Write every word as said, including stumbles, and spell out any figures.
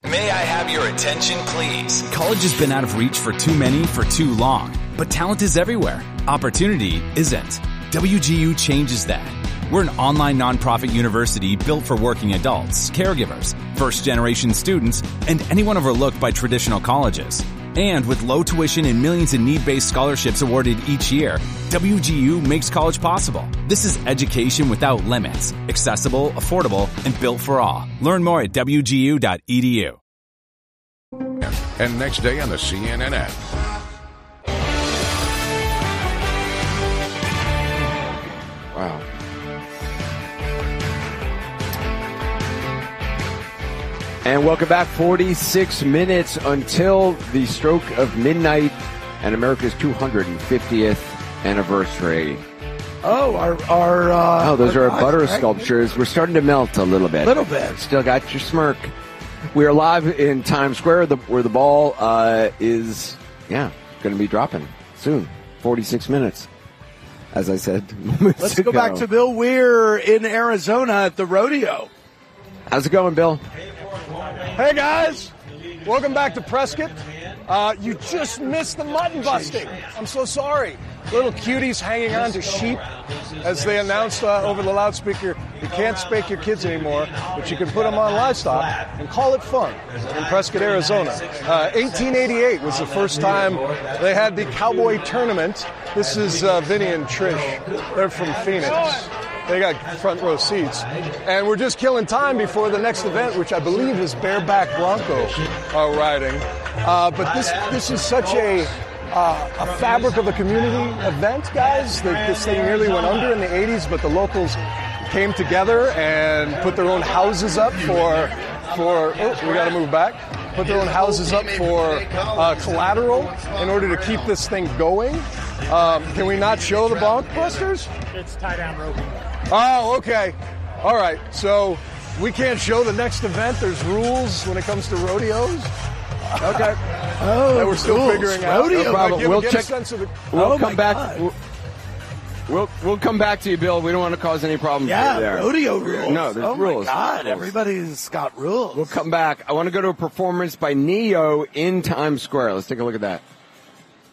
May I have your attention, please? College has been out of reach for too many for too long, but talent is everywhere. Opportunity isn't. W G U changes that. We're an online nonprofit university built for working adults, caregivers, first-generation students, and anyone overlooked by traditional colleges. And with low tuition and millions in need-based scholarships awarded each year, W G U makes college possible. This is education without limits, accessible, affordable, and built for all. Learn more at w g u dot e d u. And next day on the C N N app. Wow. And welcome back. forty-six minutes until the stroke of midnight and America's two hundred fiftieth anniversary. Oh, our our uh, oh, those our are our butter right? sculptures. We're starting to melt a little bit. A little bit. Still got your smirk. We are live in Times Square, the, where the ball uh, is, yeah, going to be dropping soon. forty-six minutes, as I said. Let's go back to Bill Weir in Arizona at the rodeo. How's it going, Bill? Hey guys, welcome back to Prescott. Uh, you just missed the mutton busting. I'm so sorry. Little cuties hanging on to sheep as they announced uh, over the loudspeaker, you can't spank your kids anymore, but you can put them on livestock and call it fun in Prescott, Arizona. Uh, eighteen eighty-eight was the first time they had the cowboy tournament. This is uh, Vinny and Trish. They're from Phoenix. They got front row seats. And we're just killing time before the next event, which I believe is bareback bronco uh, riding. Uh, but this this is such a uh, a fabric of the community event, guys. The, this thing nearly went under in the eighties, but the locals came together and put their own houses up for, for oh, we got to move back. Put their own houses up for uh, collateral in order to keep this thing going. Um, can we not show the bonk busters? It's tie down roping. Oh, okay. All right. So we can't show the next event. There's rules when it comes to rodeos. Okay. Oh, that we're still rules. figuring out. Rodeo. No problem. Give, We'll give check- a sense of the. We'll Oh, come my back. God. We'll, we'll we'll come back to you, Bill. We don't want to cause any problems. Yeah, there. rodeo rules. No, there's oh rules. my God, everybody's got rules. We'll come back. I want to go to a performance by Neo in Times Square. Let's take a look at that.